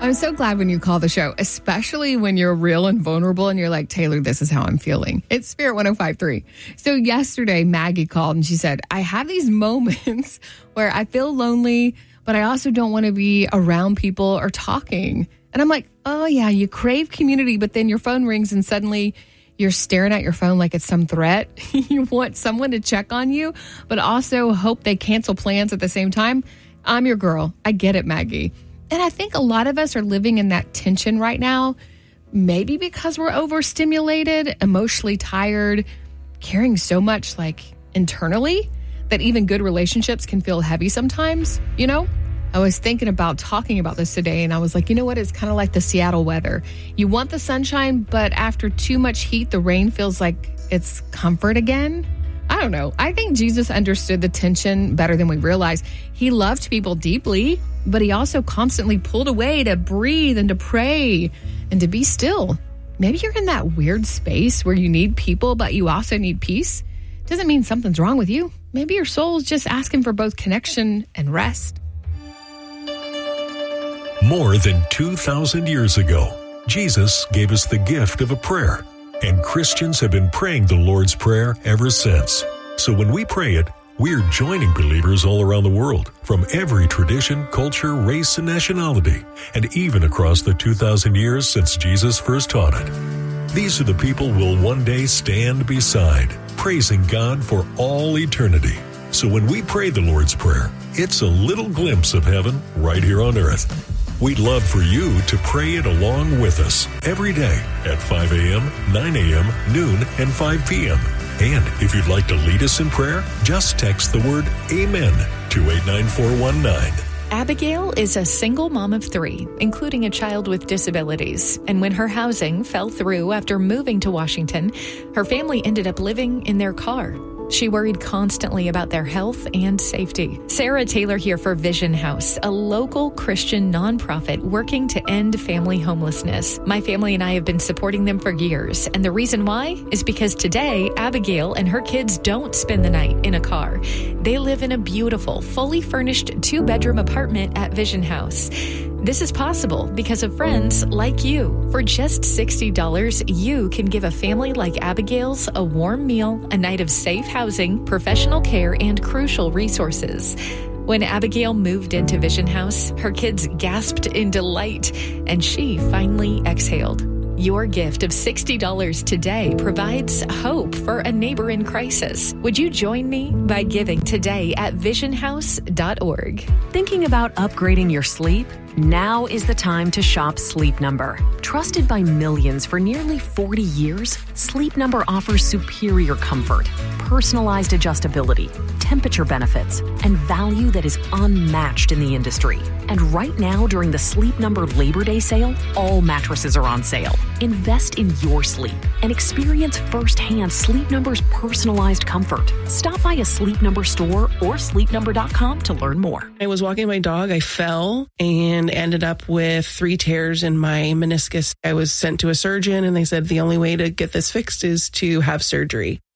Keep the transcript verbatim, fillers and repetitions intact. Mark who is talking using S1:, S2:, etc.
S1: I'm so glad when you call the show, especially when you're real and vulnerable and you're like, Taylor, this is how I'm feeling. It's Spirit one oh five point three. So yesterday, Maggie called and she said, I have these moments where I feel lonely, but I also don't want to be around people or talking. And I'm like, oh, yeah, you crave community, but then your phone rings and suddenly you're staring at your phone like it's some threat. You want someone to check on you, but also hope they cancel plans at the same time. I'm your girl. I get it, Maggie. And I think a lot of us are living in that tension right now, maybe because we're overstimulated, emotionally tired, caring so much like internally that even good relationships can feel heavy sometimes, you know? I was thinking about talking about this today, and I was like, you know what? It's kind of like the Seattle weather. You want the sunshine, but after too much heat, the rain feels like it's comfort again. I don't know. I think Jesus understood the tension better than we realize. He loved people deeply, but he also constantly pulled away to breathe and to pray and to be still. Maybe you're in that weird space where you need people, but you also need peace. Doesn't mean something's wrong with you. Maybe your soul's just asking for both connection and rest.
S2: More than two thousand years ago, Jesus gave us the gift of a prayer, and Christians have been praying the Lord's Prayer ever since. So when we pray it, we're joining believers all around the world, from every tradition, culture, race, and nationality, and even across the two thousand years since Jesus first taught it. These are the people we'll one day stand beside, praising God for all eternity. So when we pray the Lord's Prayer, it's a little glimpse of heaven right here on earth. We'd love for you to pray it along with us every day at five a.m., nine a.m., noon, and five p.m. And if you'd like to lead us in prayer, just text the word AMEN to eight nine four one nine.
S3: Abigail is a single mom of three, including a child with disabilities. And when her housing fell through after moving to Washington, her family ended up living in their car. She worried constantly about their health and safety. Sarah Taylor here for Vision House, a local Christian nonprofit working to end family homelessness. My family and I have been supporting them for years, and the reason why is because today, Abigail and her kids don't spend the night in a car. They live in a beautiful, fully furnished two-bedroom apartment at Vision House. This is possible because of friends like you. For just sixty dollars, you can give a family like Abigail's a warm meal, a night of safe housing, professional care, and crucial resources. When Abigail moved into Vision House, her kids gasped in delight, and she finally exhaled. Your gift of sixty dollars today provides hope for a neighbor in crisis. Would you join me by giving today at vision house dot org?
S4: Thinking about upgrading your sleep? Now is the time to shop Sleep Number. Trusted by millions for nearly forty years, Sleep Number offers superior comfort, personalized adjustability, temperature benefits, and value that is unmatched in the industry. And right now, during the Sleep Number Labor Day sale, all mattresses are on sale. Invest in your sleep and experience firsthand Sleep Number's personalized comfort. Stop by a Sleep Number store or sleep number dot com to learn more.
S5: I was walking my dog, I fell and ended up with three tears in my meniscus. I was sent to a surgeon and they said the only way to get this fixed is to have surgery.